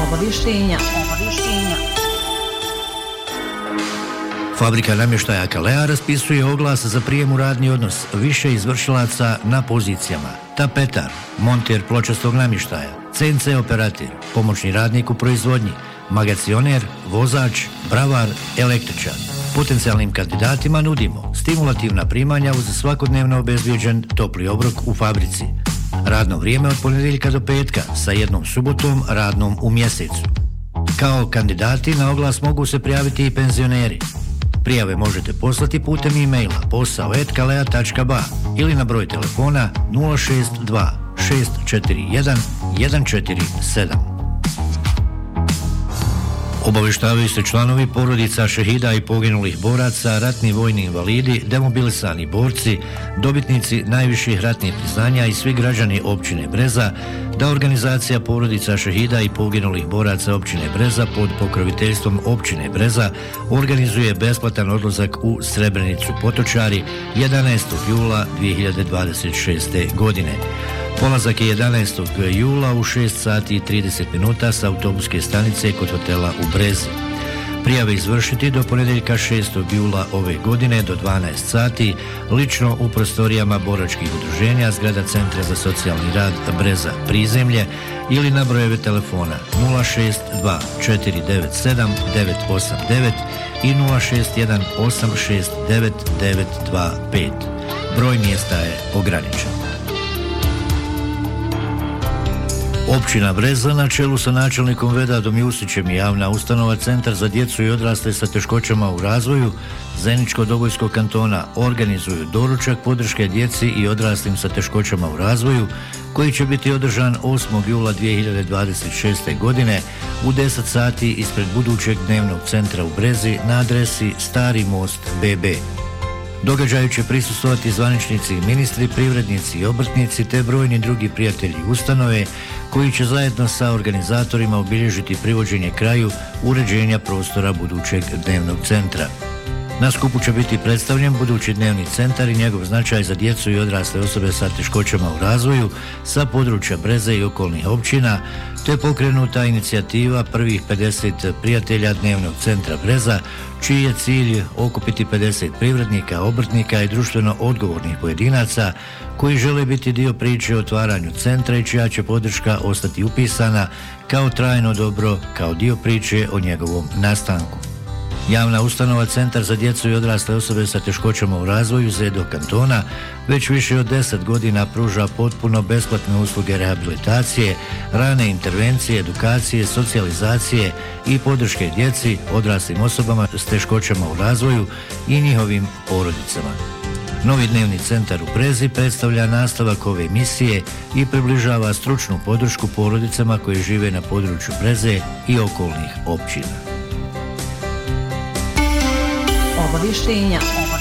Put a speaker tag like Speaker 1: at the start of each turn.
Speaker 1: Obavještenja.
Speaker 2: Fabrika namještaja Kalea raspisuje oglas za prijem u radni odnos više izvršilaca na pozicijama tapetar, monter pločastog namještaja, CNC operator, pomoćni radnik u proizvodnji, magacioner, vozač, bravar, električar. Potencijalnim kandidatima nudimo stimulativna primanja uz svakodnevno obezbijeđen topli obrok u fabrici. Radno vrijeme od ponedjeljka do petka sa jednom subotom radnom u mjesecu. Kao kandidati na oglas mogu se prijaviti i penzioneri. Prijave možete poslati putem e-maila posao@kalea.ba ili na broj telefona 062 641 147. Obavještavaju se članovi porodica šehida i poginulih boraca, ratni vojni invalidi, demobilisani borci, dobitnici najviših ratnih priznanja i svi građani općine Breza da organizacija porodica šehida i poginulih boraca općine Breza pod pokroviteljstvom općine Breza organizuje besplatan odlazak u Srebrenicu Potočari 11. jula 2026. godine. Polazak je 11. jula u 6 sati i 30 minuta sa autobuske stanice kod hotela u Brezi. Prijave izvršiti do ponedjeljka 6. jula ove godine do 12 sati lično u prostorijama boračkih udruženja zgrada Centra za socijalni rad Breza Prizemlje ili na brojeve telefona 062 497 989 i 061 869 925. Broj mjesta je ograničen. Općina Breza na čelu sa načelnikom Vedadom Jusićem i javna ustanova Centar za djecu i odrasle sa teškoćama u razvoju Zeničko-Dobojskog kantona organizuju doručak podrške djeci i odraslim sa teškoćama u razvoju koji će biti održan 8. jula 2026. godine u 10 sati ispred budućeg dnevnog centra u Brezi na adresi Stari most BB. Događaju će prisustvovati zvaničnici i ministri, privrednici i obrtnici te brojni drugi prijatelji ustanove koji će zajedno sa organizatorima obilježiti privođenje kraju uređenja prostora budućeg dnevnog centra. Na skupu će biti predstavljen budući dnevni centar i njegov značaj za djecu i odrasle osobe sa teškoćama u razvoju sa područja Breze i okolnih općina, te pokrenuta inicijativa prvih 50 prijatelja dnevnog centra Breza, čiji je cilj okupiti 50 privrednika, obrtnika i društveno odgovornih pojedinaca koji žele biti dio priče o otvaranju centra i čija će podrška ostati upisana kao trajno dobro, kao dio priče o njegovom nastanku. Javna ustanova Centar za djecu i odrasle osobe sa teškoćama u razvoju ZEDO kantona već više od 10 godina pruža potpuno besplatne usluge rehabilitacije, rane intervencije, edukacije, socijalizacije i podrške djeci, odraslim osobama s teškoćama u razvoju i njihovim porodicama. Novi dnevni centar u Brezi predstavlja nastavak ove misije i približava stručnu podršku porodicama koje žive na području Breze i okolnih općina.
Speaker 1: Obavještenja.